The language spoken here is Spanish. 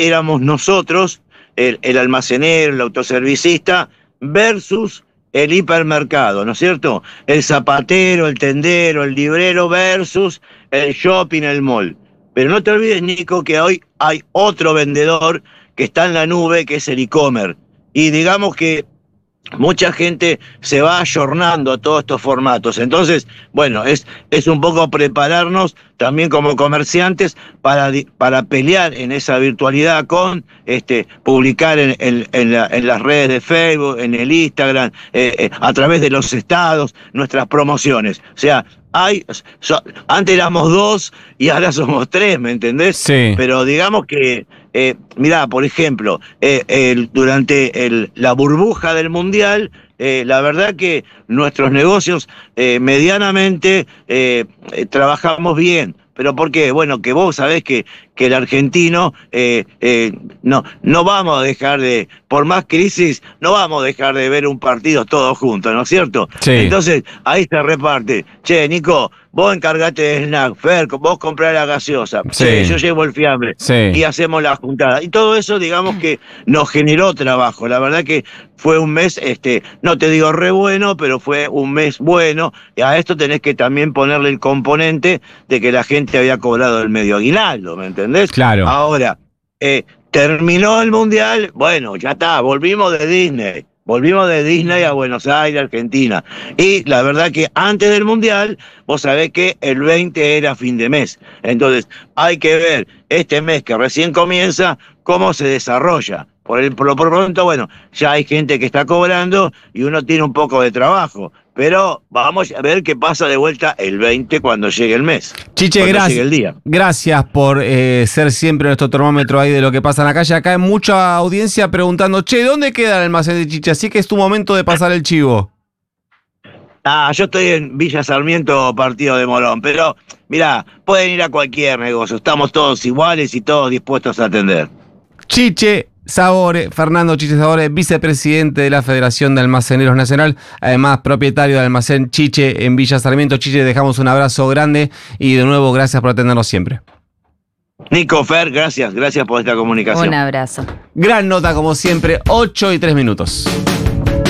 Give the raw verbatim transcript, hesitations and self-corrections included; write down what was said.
éramos nosotros, el, el almacenero, el autoservicista, versus el hipermercado, ¿no es cierto? El zapatero, el tendero, el librero versus el shopping, el mall. Pero no te olvides, Nico, que hoy hay otro vendedor que está en la nube, que es el e-commerce. Y digamos que mucha gente se va ayornando a todos estos formatos. Entonces, bueno, es, es un poco prepararnos también como comerciantes para, para pelear en esa virtualidad con este, publicar en, en, en, la, en las redes de Facebook, en el Instagram, eh, eh, a través de los estados, nuestras promociones. O sea, hay, so, antes éramos dos y ahora somos tres, ¿me entendés? Sí. Pero digamos que, eh, mirá, por ejemplo, eh, el, durante el, la burbuja del Mundial, eh, la verdad que nuestros negocios eh, medianamente eh, eh, trabajamos bien. ¿Pero por qué? Bueno, que vos sabés que, que el argentino eh, eh, no, no vamos a dejar de, por más crisis, no vamos a dejar de ver un partido todos juntos, ¿no es cierto? Sí. Entonces, ahí se reparte. Che, Nico, vos encargate de snack, Fer, vos comprás la gaseosa, Sí. che, yo llevo el fiambre, Sí. y hacemos la juntada. Y todo eso, digamos que nos generó trabajo. La verdad que fue un mes, este, no te digo re bueno, pero fue un mes bueno. Y a esto tenés que también ponerle el componente de que la gente había cobrado el medio aguinaldo, ¿me entendés? Claro. Ahora, eh, terminó el Mundial, bueno, ya está, volvimos de Disney. Volvimos de Disney a Buenos Aires, Argentina. Y la verdad que antes del Mundial, vos sabés que el veinte era fin de mes. Entonces, hay que ver este mes que recién comienza, cómo se desarrolla. Por el por lo pronto, bueno, ya hay gente que está cobrando y uno tiene un poco de trabajo. Pero vamos a ver qué pasa de vuelta el veinte cuando llegue el mes. Chiche, gracias. El día. Gracias por eh, ser siempre nuestro termómetro ahí de lo que pasa en la calle. Acá hay mucha audiencia preguntando, che, ¿dónde queda el almacén de Chiche? Así que es tu momento de pasar el chivo. Ah, yo estoy en Villa Sarmiento, partido de Morón, pero mirá, pueden ir a cualquier negocio, estamos todos iguales y todos dispuestos a atender. Chiche Sabore, Fernando Chiche Sabore, vicepresidente de la Federación de Almaceneros Nacional, además propietario del almacén Chiche en Villa Sarmiento. Chiche, dejamos un abrazo grande y de nuevo gracias por atendernos siempre. Nico, Fer, gracias, gracias por esta comunicación. Un abrazo. Gran nota como siempre, ocho y tres minutos.